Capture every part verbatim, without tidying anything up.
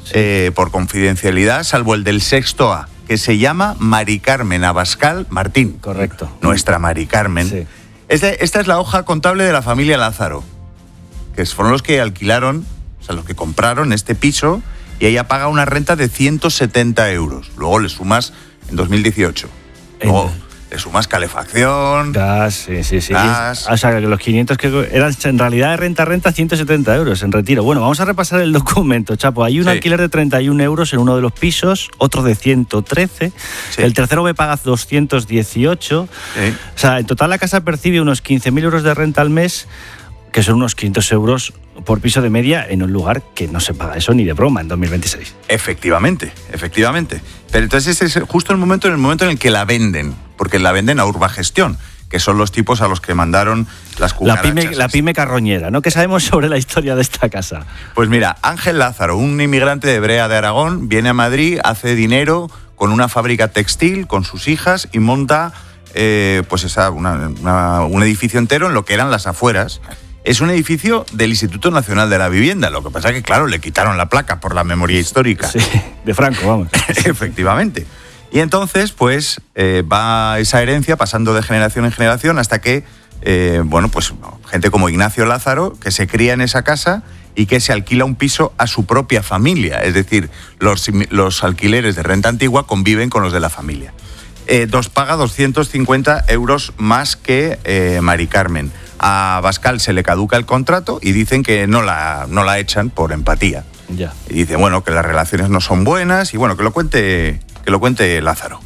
sí. eh, por confidencialidad, salvo el del sexto A, que se llama Mari Carmen Abascal Martín. Correcto. Nuestra Mari Carmen. Sí. Este, esta es la hoja contable de la familia Lázaro, que fueron los que alquilaron, o sea, los que compraron este piso, y ella paga una renta de ciento setenta euros. Luego le sumas en dos mil dieciocho. Luego en... le sumas calefacción, gas, sí, sí, sí. gas. O sea, que los quinientos que eran en realidad de renta renta ciento setenta euros en retiro. Bueno, vamos a repasar el documento, Chapo. Hay un sí. alquiler de treinta y un euros en uno de los pisos, otro de ciento trece. Sí. El tercero me paga doscientos dieciocho. Sí. O sea, en total la casa percibe unos quince mil euros de renta al mes, que son unos quinientos euros por piso de media en un lugar que no se paga eso ni de broma en dos mil veintiséis. Efectivamente, efectivamente. Pero entonces ese es justo el momento, en el momento en el que la venden, porque la venden a Urbagestión, que son los tipos a los que mandaron las cucarachas. La pyme, la pyme carroñera, ¿no? ¿Qué sabemos sobre la historia de esta casa? Pues mira, Ángel Lázaro, un inmigrante de Brea de Aragón, viene a Madrid, hace dinero con una fábrica textil, con sus hijas, y monta eh, pues esa, una, una, un edificio entero en lo que eran las afueras. Es un edificio del Instituto Nacional de la Vivienda, lo que pasa es que, claro, le quitaron la placa por la memoria histórica. Sí, de Franco, vamos. Efectivamente. Y entonces, pues, eh, va esa herencia pasando de generación en generación hasta que, eh, bueno, pues, gente como Ignacio Lázaro, que se cría en esa casa y que se alquila un piso a su propia familia. Es decir, los, los alquileres de renta antigua conviven con los de la familia. Eh, dos paga doscientos cincuenta euros más que eh, Mari Carmen. A Abascal se le caduca el contrato y dicen que no la, no la echan por empatía. Ya. Y dice, bueno, que las relaciones no son buenas y bueno, que lo cuente, que lo cuente Lázaro.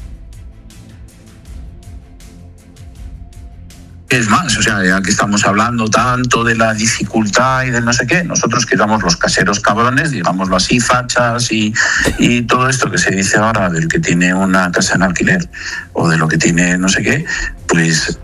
Es más, o sea, ya que estamos hablando tanto de la dificultad y de no sé qué, nosotros que éramos los caseros cabrones, digámoslo así, fachas y, y todo esto que se dice ahora del que tiene una casa en alquiler o de lo que tiene no sé qué, pues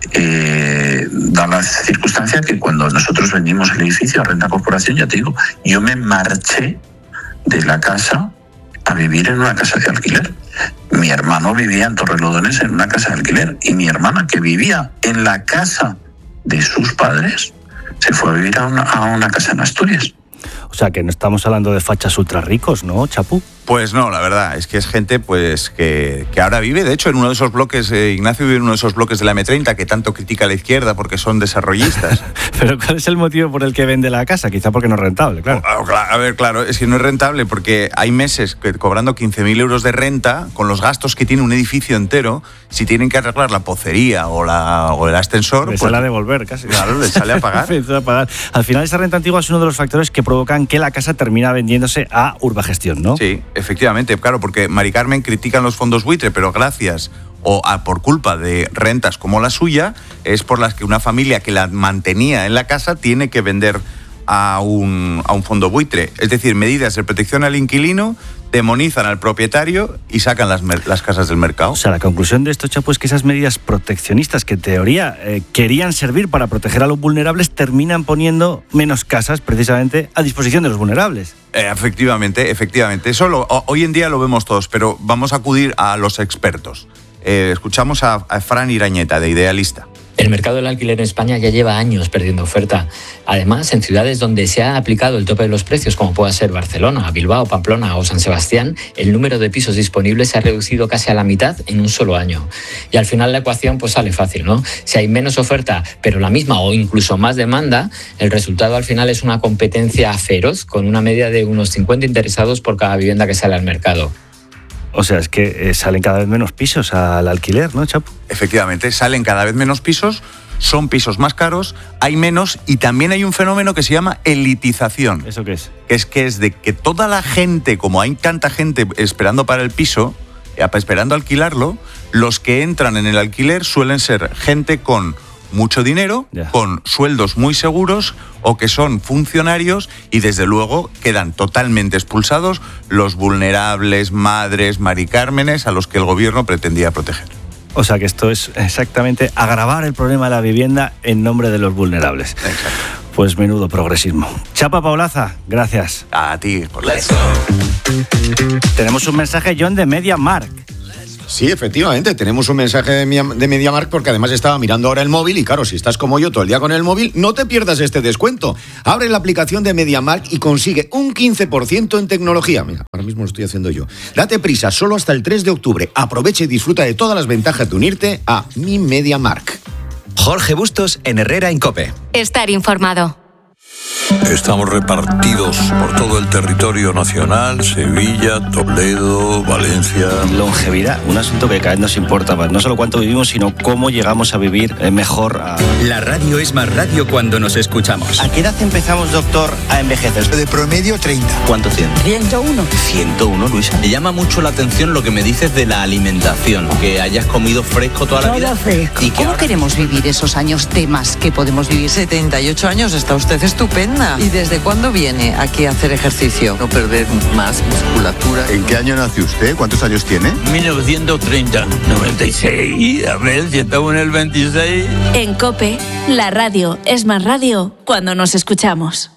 eh, da la circunstancia que cuando nosotros vendimos el edificio a Renta Corporación, ya te digo, yo me marché de la casa a vivir en una casa de alquiler. Mi hermano vivía en Torrelodones en una casa de alquiler y mi hermana, que vivía en la casa de sus padres, se fue a vivir a una, a una casa en Asturias. O sea, que no estamos hablando de fachas ultra ricos, ¿no, Chapu? Pues no, la verdad, es que es gente pues que, que ahora vive, de hecho, en uno de esos bloques, eh, Ignacio vive en uno de esos bloques de la eme treinta que tanto critica a la izquierda porque son desarrollistas. Pero ¿cuál es el motivo por el que vende la casa? Quizá porque no es rentable, claro. A ver, claro, es que no es rentable porque hay meses que cobrando quince mil euros de renta, con los gastos que tiene un edificio entero, si tienen que arreglar la pocería o, la, o el ascensor... Le pues, sale a devolver casi. Claro, le sale a pagar. a pagar. Al final, esa renta antigua es uno de los factores que provocan que la casa termina vendiéndose a Urbagestión, ¿no? Sí, efectivamente, claro, porque Mari Carmen critican los fondos buitre, pero gracias o a, por culpa de rentas como la suya, es por las que una familia que la mantenía en la casa tiene que vender a un, a un fondo buitre. Es decir, medidas de protección al inquilino demonizan al propietario y sacan las, las casas del mercado. O sea, la conclusión de esto, Chapo, es que esas medidas proteccionistas que en teoría eh, querían servir para proteger a los vulnerables terminan poniendo menos casas precisamente a disposición de los vulnerables. Eh, efectivamente, efectivamente. Eso lo, hoy en día lo vemos todos, pero vamos a acudir a los expertos. Eh, escuchamos a, a Fran Irañeta, de Idealista. El mercado del alquiler en España ya lleva años perdiendo oferta. Además, en ciudades donde se ha aplicado el tope de los precios, como pueda ser Barcelona, Bilbao, Pamplona o San Sebastián, el número de pisos disponibles se ha reducido casi a la mitad en un solo año. Y al final la ecuación pues sale fácil, ¿no? Si hay menos oferta, pero la misma o incluso más demanda, el resultado al final es una competencia feroz, con una media de unos cincuenta interesados por cada vivienda que sale al mercado. O sea, es que eh, salen cada vez menos pisos al alquiler, ¿no, Chapo? Efectivamente, salen cada vez menos pisos, son pisos más caros, hay menos y también hay un fenómeno que se llama elitización. ¿Eso qué es? Que es que es de que toda la gente, como hay tanta gente esperando para el piso, esperando alquilarlo, los que entran en el alquiler suelen ser gente con mucho dinero, yeah. con sueldos muy seguros o que son funcionarios y desde luego quedan totalmente expulsados los vulnerables, madres, Mari Cármenes a los que el gobierno pretendía proteger. O sea que esto es exactamente agravar el problema de la vivienda en nombre de los vulnerables. Exacto. Pues menudo progresismo. Chapa Paulaza, gracias. A ti por la... Tenemos un mensaje, John, de MediaMarkt. Sí, efectivamente, tenemos un mensaje de, de MediaMarkt porque además estaba mirando ahora el móvil y claro, si estás como yo todo el día con el móvil, no te pierdas este descuento. Abre la aplicación de MediaMarkt y consigue un quince por ciento en tecnología. Mira, ahora mismo lo estoy haciendo yo. Date prisa, solo hasta el tres de octubre. Aprovecha y disfruta de todas las ventajas de unirte a Mi MediaMarkt. Jorge Bustos en Herrera en COPE. Estar informado. Estamos repartidos por todo el territorio nacional, Sevilla, Toledo, Valencia. Longevidad, un asunto que cada vez nos importa más. No solo cuánto vivimos, sino cómo llegamos a vivir mejor. A... La radio es más radio cuando nos escuchamos. ¿A qué edad empezamos, doctor, a envejecer? De promedio, treinta. ¿Cuánto tiene? ciento uno. ciento uno, Luisa. Me llama mucho la atención lo que me dices de la alimentación, que hayas comido fresco toda la Todo vida. Fresco. ¿Y que ¿Cómo ahora... queremos vivir esos años de más que podemos vivir? setenta y ocho años, está usted estupenda. ¿Y desde cuándo viene aquí a hacer ejercicio? No perder más musculatura. ¿En qué año nació usted? ¿Cuántos años tiene? mil novecientos treinta. noventa y seis. A ver, si estamos en el veintiséis. En COPE, la radio es más radio cuando nos escuchamos.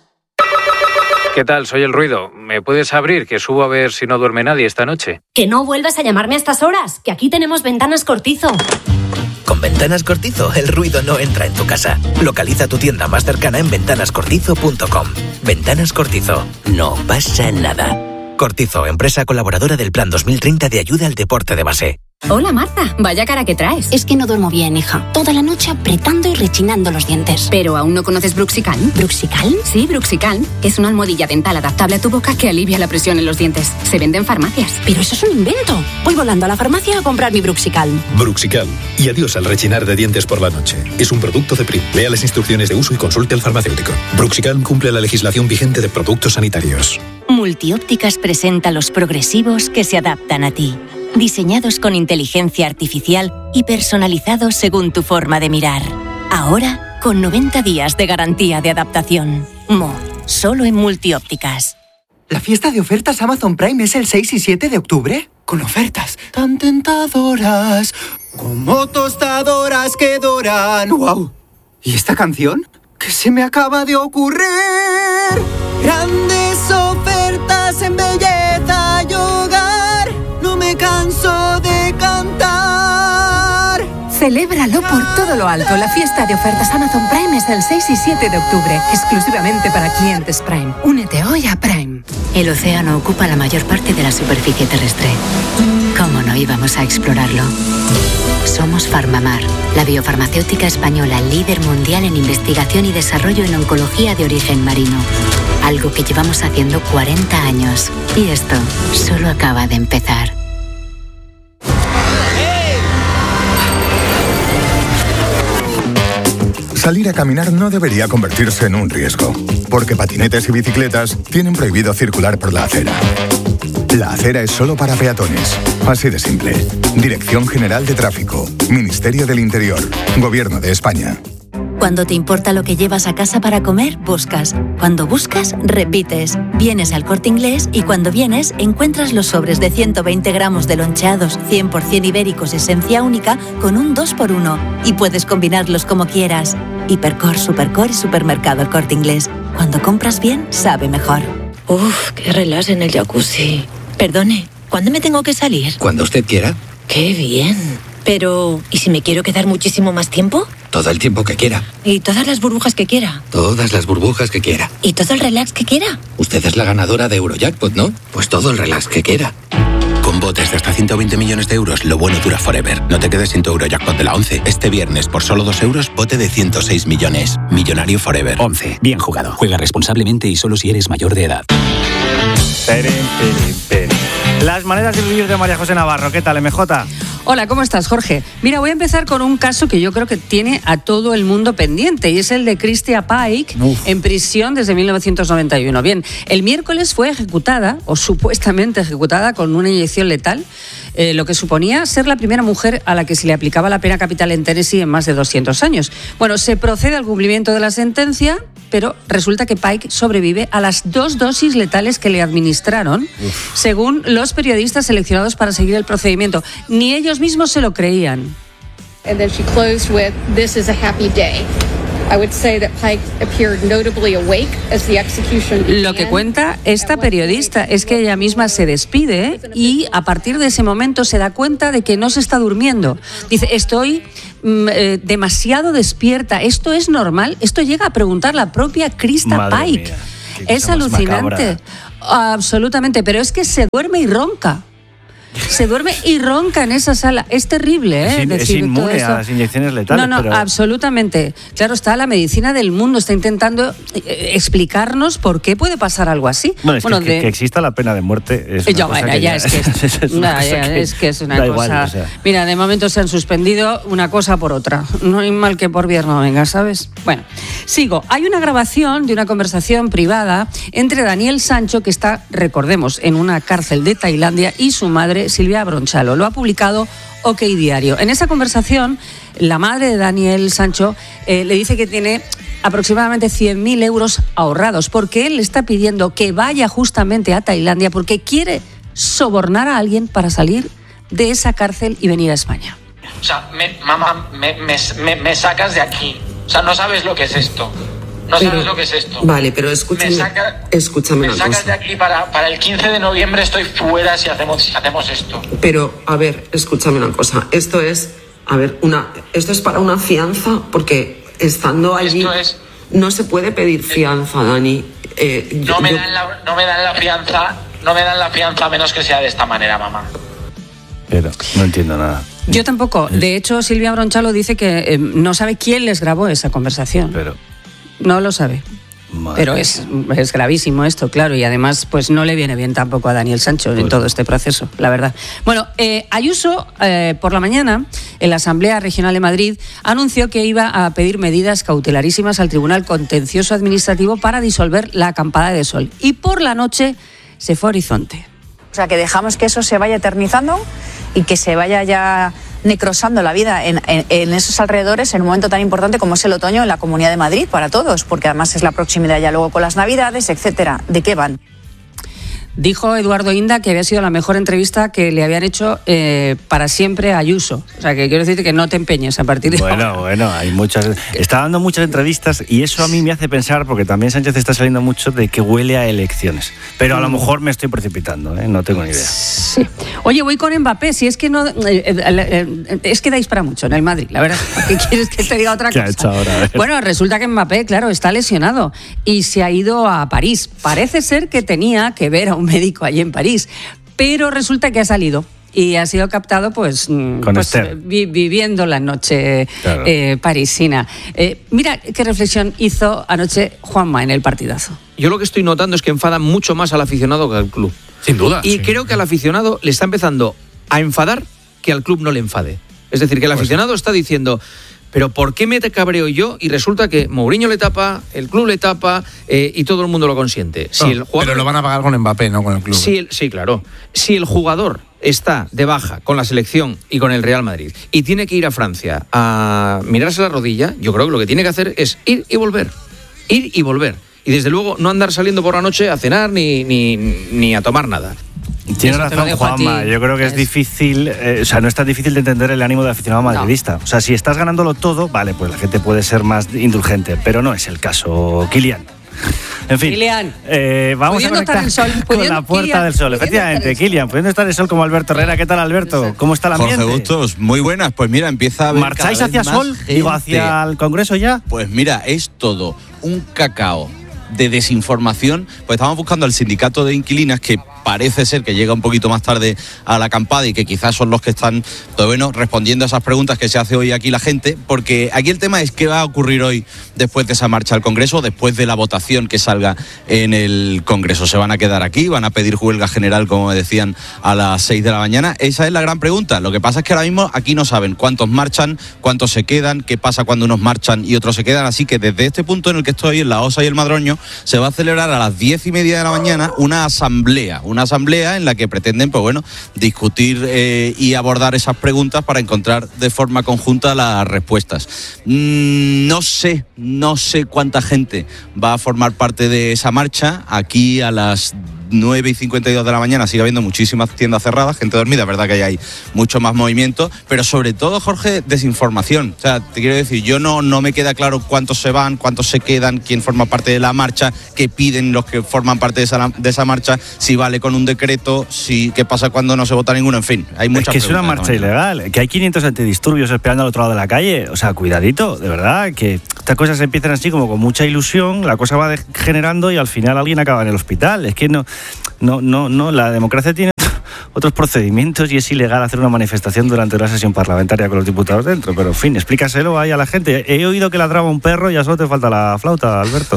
¿Qué tal? Soy El Ruido. ¿Me puedes abrir? Que subo a ver si no duerme nadie esta noche. Que no vuelvas a llamarme a estas horas, que aquí tenemos Ventanas Cortizo. Con Ventanas Cortizo, el ruido no entra en tu casa. Localiza tu tienda más cercana en ventanas cortizo punto com. Ventanas Cortizo. No pasa nada. Cortizo, empresa colaboradora del Plan dos mil treinta de ayuda al deporte de base. Hola, Marta. Vaya cara que traes. Es que no duermo bien, hija. Toda la noche apretando y rechinando los dientes. ¿Pero aún no conoces Bruxicalm? ¿Bruxicalm? Sí, Bruxicalm. Es una almohadilla dental adaptable a tu boca que alivia la presión en los dientes. Se vende en farmacias. Pero eso es un invento. Voy volando a la farmacia a comprar mi Bruxicalm. Bruxicalm. Y adiós al rechinar de dientes por la noche. Es un producto de Prim. Lea las instrucciones de uso y consulte al farmacéutico. Bruxicalm cumple la legislación vigente de productos sanitarios. Multiópticas presenta los progresivos que se adaptan a ti. Diseñados con inteligencia artificial y personalizados según tu forma de mirar. Ahora, con noventa días de garantía de adaptación. Mo, solo en Multiópticas. ¿La fiesta de ofertas Amazon Prime es el seis y siete de octubre? Con ofertas tan tentadoras, como tostadoras que doran. ¡Wow! ¿Y esta canción? ¿Qué se me acaba de ocurrir? Grandes ofertas en belleza y hogar. No me canso de cantar. Celébralo por todo lo alto. La fiesta de ofertas Amazon Prime es el seis y siete de octubre, exclusivamente para clientes Prime. Únete hoy a Prime. El océano ocupa la mayor parte de la superficie terrestre. ¿Cómo no íbamos a explorarlo? Somos Farmamar, la biofarmacéutica española líder mundial en investigación y desarrollo en oncología de origen marino. Algo que llevamos haciendo cuarenta años. Y esto solo acaba de empezar. Salir a caminar no debería convertirse en un riesgo, porque patinetes y bicicletas tienen prohibido circular por la acera. La acera es solo para peatones. Así de simple. Dirección General de Tráfico. Ministerio del Interior. Gobierno de España. Cuando te importa lo que llevas a casa para comer, buscas. Cuando buscas, repites. Vienes al Corte Inglés y cuando vienes, encuentras los sobres de ciento veinte gramos de loncheados cien por ciento ibéricos esencia única con un dos por uno. Y puedes combinarlos como quieras. Hipercor, Supercor y Supermercado El Corte Inglés. Cuando compras bien, sabe mejor. Uf, qué relax en el jacuzzi. Perdone, ¿cuándo me tengo que salir? Cuando usted quiera. ¡Qué bien! Pero, ¿y si me quiero quedar muchísimo más tiempo? Todo el tiempo que quiera. ¿Y todas las burbujas que quiera? Todas las burbujas que quiera. ¿Y todo el relax que quiera? Usted es la ganadora de Eurojackpot, ¿no? Pues todo el relax que quiera. Con botes de hasta ciento veinte millones de euros, lo bueno dura forever. No te quedes sin tu Eurojackpot de la once. Este viernes, por solo dos euros, bote de ciento seis millones. Millonario forever. once. Bien jugado. Juega responsablemente y solo si eres mayor de edad. Peren, peren, peren. Las maneras de vivir de María José Navarro. ¿Qué tal, M J? Hola, ¿cómo estás, Jorge? Mira, voy a empezar con un caso que yo creo que tiene a todo el mundo pendiente y es el de Christia Pike, Uf. en prisión desde mil novecientos noventa y uno. Bien, el miércoles fue ejecutada, o supuestamente ejecutada, con una inyección letal, eh, lo que suponía ser la primera mujer a la que se le aplicaba la pena capital en Tennessee en más de doscientos años. Bueno, se procede al cumplimiento de la sentencia, pero resulta que Pike sobrevive a las dos dosis letales que le administraron, Uf. según los periodistas seleccionados para seguir el procedimiento. Ni ellos mismos se lo creían. And then she closed with, "This is a happy day." Lo que cuenta esta periodista es que ella misma se despide y a partir de ese momento se da cuenta de que no se está durmiendo. Dice, estoy mm, eh, demasiado despierta, ¿esto es normal? Esto llega a preguntar la propia Krista Madre Pike. mía, Es alucinante. Absolutamente, pero es que se duerme y ronca. Se duerme y ronca en esa sala. Es terrible, ¿eh? Es, in, decir es inmune todo eso. a las inyecciones letales. No, no, pero... absolutamente. Claro, está la medicina del mundo, está intentando eh, explicarnos por qué puede pasar algo así. Bueno, es bueno, que, de... que exista la pena de muerte es una ya, cosa bueno, que ya, ya es que es, es, una no, cosa ya, que es que es una da cosa. igual, o sea. Mira, de momento se han suspendido una cosa por otra. No hay mal que por bien no venga, ¿sabes? Bueno, sigo. Hay una grabación de una conversación privada entre Daniel Sancho, que está, recordemos, en una cárcel de Tailandia, y su madre, Silvia Bronchalo. Lo ha publicado OK Diario. En esa conversación, la madre de Daniel Sancho eh, le dice que tiene aproximadamente cien mil euros ahorrados, porque él le está pidiendo que vaya justamente a Tailandia porque quiere sobornar a alguien para salir de esa cárcel y venir a España. O sea, me, mamá, me, me, me, me sacas de aquí. O sea, no sabes lo que es esto. No pero, sabes lo que es esto. Vale, pero escúchame, me saca, escúchame me una sacas cosa. de aquí para, para el quince de noviembre estoy fuera si hacemos, si hacemos esto. Pero, a ver, escúchame una cosa. Esto es, a ver, una, esto es para una fianza, porque estando allí esto es, no se puede pedir fianza, Dani. Eh, no, yo, me yo... dan la, no me dan la fianza, no me dan la fianza a menos que sea de esta manera, mamá. Pero no entiendo nada. Yo tampoco. De hecho, Silvia Bronchalo dice que eh, no sabe quién les grabó esa conversación. Pero... No lo sabe. Madre Pero es, es gravísimo esto, claro, y además pues no le viene bien tampoco a Daniel Sancho en todo este proceso, la verdad. Bueno, eh, Ayuso eh, por la mañana en la Asamblea Regional de Madrid anunció que iba a pedir medidas cautelarísimas al Tribunal Contencioso Administrativo para disolver la acampada de Sol. Y por la noche se fue a Horizonte. O sea, que dejamos que eso se vaya eternizando y que se vaya ya necrosando la vida en, en, en esos alrededores en un momento tan importante como es el otoño en la Comunidad de Madrid para todos, porque además es la proximidad ya luego con las Navidades, etcétera. ¿De qué van? Dijo Eduardo Inda que había sido la mejor entrevista que le habían hecho eh, para siempre a Ayuso. O sea, que quiero decirte que no te empeñes a partir de Bueno, ahora. bueno, hay muchas... Está dando muchas entrevistas y eso a mí me hace pensar, porque también Sánchez está saliendo mucho, de que huele a elecciones. Pero a lo mejor me estoy precipitando, ¿eh? No tengo ni idea. Sí. Oye, voy con Mbappé. Si es que no... Eh, eh, eh, es que dais para mucho en el Madrid, la verdad. ¿Qué quieres que te diga otra ¿Qué cosa? ha hecho ahora? Bueno, resulta que Mbappé, claro, está lesionado y se ha ido a París. Parece ser que tenía que ver a un médico allí en París, pero resulta que ha salido y ha sido captado pues, pues vi, viviendo la noche claro. eh, parisina. Eh, mira qué reflexión hizo anoche Juanma en el partidazo. Yo lo que estoy notando es que enfada mucho más al aficionado que al club. Sin duda. Y sí. creo que al aficionado le está empezando a enfadar que al club no le enfade. Es decir, que el aficionado pues... está diciendo... Pero ¿por qué me cabreo yo? Y resulta que Mourinho le tapa, el club le tapa eh, y todo el mundo lo consiente. Si no, el jugador, pero lo van a pagar con Mbappé, no con el club. Si el, sí, claro. Si el jugador está de baja con la selección y con el Real Madrid y tiene que ir a Francia a mirarse la rodilla, yo creo que lo que tiene que hacer es ir y volver. Ir y volver. Y desde luego no andar saliendo por la noche a cenar ni, ni, ni a tomar nada. Tienes razón, Juanma. Yo creo que es, es difícil, eh, o sea, no es tan difícil de entender el ánimo del aficionado madridista. No. O sea, si estás ganándolo todo, vale, pues la gente puede ser más indulgente, pero no es el caso. Kylian. En fin, Kylian, eh, vamos pudiendo a conectar estar el sol, con la puerta Kylian, del sol. Efectivamente, Kylian, pudiendo estar el sol como Alberto Herrera. ¿Qué tal, Alberto? ¿Cómo está el ambiente? Jorge Bustos, muy buenas. Pues mira, empieza a haber ¿Marcháis cada vez hacia más sol? gente. Digo, hacia el Congreso ya. Pues mira, es todo un cacao de desinformación. Pues estamos buscando al sindicato de inquilinas, que parece ser que llega un poquito más tarde a la acampada y que quizás son los que están, pues bueno, respondiendo a esas preguntas que se hace hoy aquí la gente, porque aquí el tema es qué va a ocurrir hoy después de esa marcha al Congreso, después de la votación que salga en el Congreso. ¿Se van a quedar aquí? ¿Van a pedir huelga general, como me decían, a las seis de la mañana? Esa es la gran pregunta. Lo que pasa es que ahora mismo aquí no saben cuántos marchan, cuántos se quedan, qué pasa cuando unos marchan y otros se quedan, así que desde este punto en el que estoy, en la Osa y el Madroño, se va a celebrar a las diez y media de la mañana una asamblea, una asamblea en la que pretenden, pues bueno, discutir eh, y abordar esas preguntas para encontrar de forma conjunta las respuestas. Mm, no sé, no sé cuánta gente va a formar parte de esa marcha. Aquí a las nueve y cincuenta y dos de la mañana sigue habiendo muchísimas tiendas cerradas, gente dormida, es verdad que hay mucho más movimiento, pero sobre todo, Jorge, desinformación. O sea, te quiero decir, yo no, no me queda claro cuántos se van, cuántos se quedan, quién forma parte de la marcha, qué piden los que forman parte de esa, de esa marcha, si vale con un decreto, si qué pasa cuando no se vota ninguno, en fin, hay muchas preguntas. Es que es una marcha ilegal, que hay quinientos antidisturbios esperando al otro lado de la calle, o sea, cuidadito, de verdad, que estas cosas empiezan así como con mucha ilusión, la cosa va degenerando y al final alguien acaba en el hospital. Es que no, no, no, no, la democracia tiene otros procedimientos y es ilegal hacer una manifestación durante la sesión parlamentaria con los diputados dentro, pero en fin, explícaselo ahí a la gente. He oído que ladraba un perro y ya solo te falta la flauta, Alberto.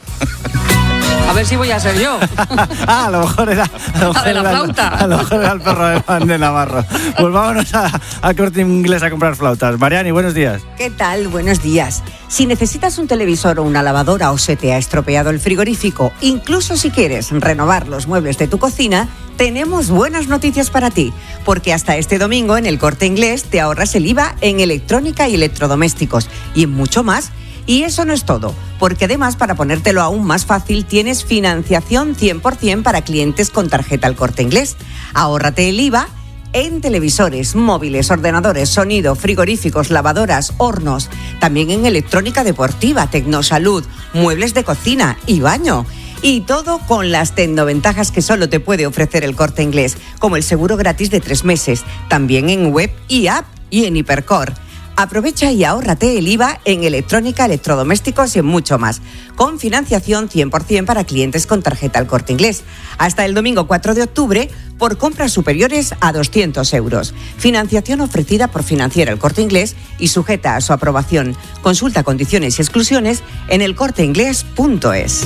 A ver si voy a ser yo. Ah, a lo mejor era, a lo mejor de la era, flauta. A lo mejor era el perro de Juan de Navarro. Pues vámonos a, a Corte Inglés a comprar flautas. Mariani, buenos días. ¿Qué tal? Buenos días. Si necesitas un televisor o una lavadora o se te ha estropeado el frigorífico, incluso si quieres renovar los muebles de tu cocina, tenemos buenas noticias para ti, porque hasta este domingo en el Corte Inglés te ahorras el I V A en electrónica y electrodomésticos y en mucho más. Y eso no es todo, porque además, para ponértelo aún más fácil, tienes financiación cien por ciento para clientes con tarjeta El Corte Inglés. Ahórrate el I V A en televisores, móviles, ordenadores, sonido, frigoríficos, lavadoras, hornos, también en electrónica deportiva, tecnosalud, muebles de cocina y baño. Y todo con las tecnoventajas que solo te puede ofrecer El Corte Inglés, como el seguro gratis de tres meses, también en web y app y en Hipercor. Aprovecha y ahórrate el I V A en electrónica, electrodomésticos y en mucho más, con financiación cien por ciento para clientes con tarjeta El Corte Inglés. Hasta el domingo cuatro de octubre, por compras superiores a doscientos euros. Financiación ofrecida por Financiera El Corte Inglés y sujeta a su aprobación. Consulta condiciones y exclusiones en el corte inglés punto es.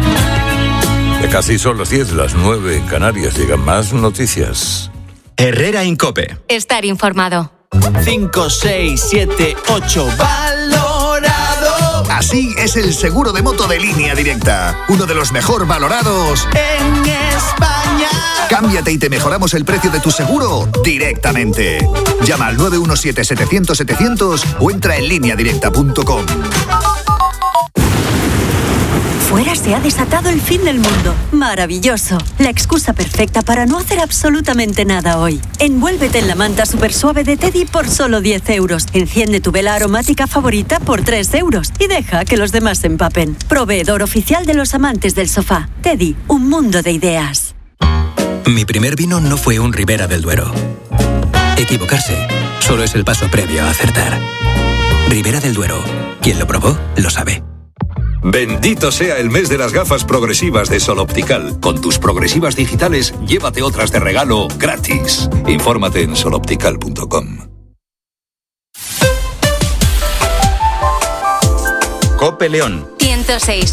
Ya casi son las diez, las nueve en Canarias. Llegan más noticias. Herrera Incope. Estar informado. cinco, seis, siete, ocho. ¡Valorado! Así es el seguro de moto de Línea Directa. Uno de los mejor valorados en España. Cámbiate y te mejoramos el precio de tu seguro directamente. Llama al nueve uno siete, setecientos, setecientos o entra en línea directa punto com. Fuera se ha desatado el fin del mundo. Maravilloso. La excusa perfecta para no hacer absolutamente nada hoy. Envuélvete en la manta super suave de Teddy por solo diez euros. Enciende tu vela aromática favorita por tres euros. Y deja que los demás se empapen. Proveedor oficial de los amantes del sofá. Teddy, un mundo de ideas. Mi primer vino no fue un Ribera del Duero. Equivocarse solo es el paso previo a acertar. Ribera del Duero. Quien lo probó, lo sabe. Bendito sea el mes de las gafas progresivas de Sol Optical. Con tus progresivas digitales, llévate otras de regalo gratis. Infórmate en sol optical punto com. Cope León. ciento seis